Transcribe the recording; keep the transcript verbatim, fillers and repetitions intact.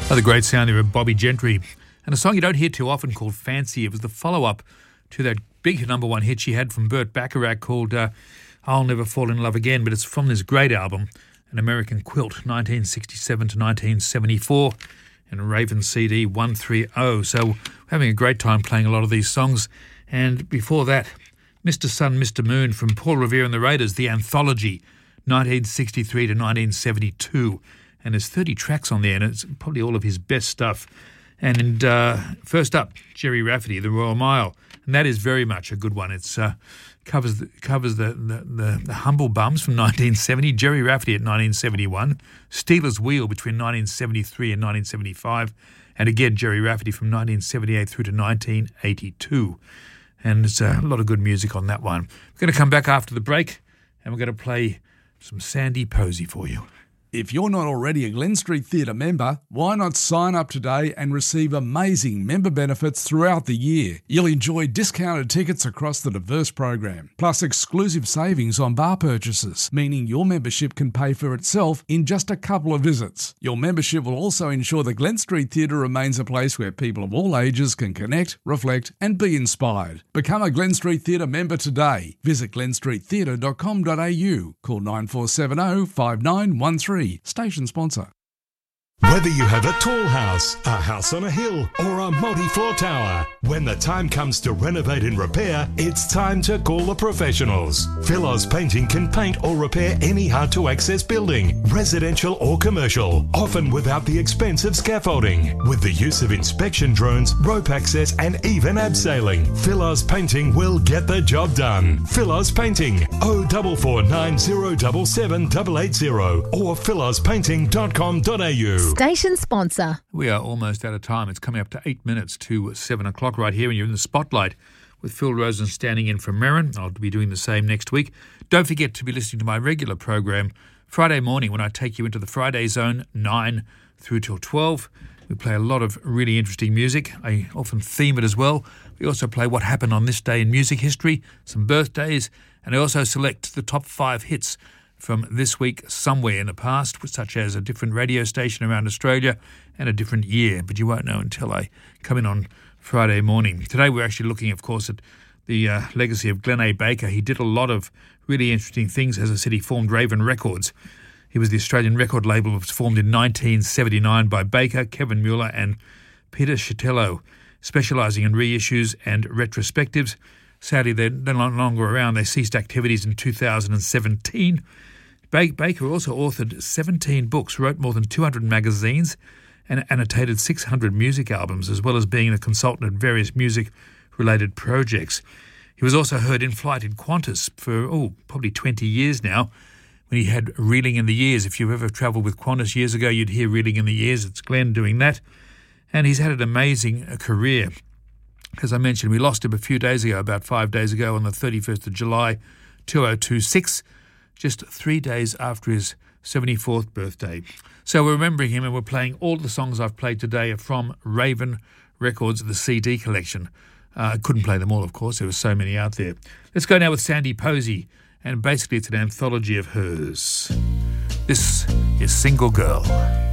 Oh, the great sound there of Bobby Gentry. And a song you don't hear too often called Fancy. It was the follow-up to that big number one hit she had from Burt Bacharach called uh, I'll Never Fall in Love Again. But it's from this great album, An American Quilt, nineteen sixty-seven to nineteen seventy-four, and Raven C D one thirty. So we're having a great time playing a lot of these songs. And before that, Mister Sun, Mister Moon from Paul Revere and the Raiders, the anthology, nineteen sixty-three to nineteen seventy-two. And there's thirty tracks on there, and it's probably all of his best stuff. And uh, first up, Gerry Rafferty, The Royal Mile, and that is very much a good one. It's uh, covers the, covers the, the, the, the Humble Bums from nineteen seventy, Gerry Rafferty at nineteen seventy-one, Stealers Wheel between nineteen seventy-three and nineteen seventy-five, and again Gerry Rafferty from nineteen seventy-eight through to nineteen eighty-two. And there's a lot of good music on that one. We're going to come back after the break, and we're going to play some Sandy Posey for you. If you're not already a Glen Street Theatre member, why not sign up today and receive amazing member benefits throughout the year? You'll enjoy discounted tickets across the diverse program, plus exclusive savings on bar purchases, meaning your membership can pay for itself in just a couple of visits. Your membership will also ensure the Glen Street Theatre remains a place where people of all ages can connect, reflect and be inspired. Become a Glen Street Theatre member today. Visit glen street theatre dot com dot a u. Call nine four seven zero, five nine one three. Station sponsor. Whether you have a tall house, a house on a hill, or a multi-floor tower, when the time comes to renovate and repair, it's time to call the professionals. Philos Painting can paint or repair any hard-to-access building, residential or commercial, often without the expense of scaffolding. With the use of inspection drones, rope access, and even abseiling, Philos Painting will get the job done. Philos Painting, oh four four nine zero seven seven eight eight zero or philos painting dot com dot a u. Station sponsor. We are almost out of time. It's coming up to eight minutes to seven o'clock right here, and you're in the spotlight with Phil Rosen standing in for Merrin. I'll be doing the same next week. Don't forget to be listening to my regular program Friday morning when I take you into the Friday Zone, nine through till twelve. We play a lot of really interesting music. I often theme it as well. We also play what happened on this day in music history, some birthdays, and I also select the top five hits from this week somewhere in the past, such as a different radio station around Australia and a different year. But you won't know until I come in on Friday morning. Today we're actually looking, of course, at the uh, legacy of Glenn A. Baker. He did a lot of really interesting things. As I said, he formed Raven Records. He was the Australian record label. It was formed in nineteen seventy-nine by Baker, Kevin Mueller and Peter Chatello, specialising in reissues and retrospectives. Sadly, they're no longer around. They ceased activities in two thousand seventeen. Baker also authored seventeen books, wrote more than two hundred magazines, and annotated six hundred music albums, as well as being a consultant at various music-related projects. He was also heard in flight in Qantas for, oh, probably twenty years now, when he had Reeling in the Years. If you've ever travelled with Qantas years ago, you'd hear Reeling in the Years. It's Glenn doing that. And he's had an amazing career. As I mentioned, we lost him a few days ago, about five days ago, on the thirty-first of July, two thousand twenty-six, just three days after his seventy-fourth birthday. So we're remembering him, and we're playing all the songs I've played today are from Raven Records, the C D collection. Uh, I couldn't play them all, of course. There were so many out there. Let's go now with Sandy Posey, and basically it's an anthology of hers. This is Single Girl.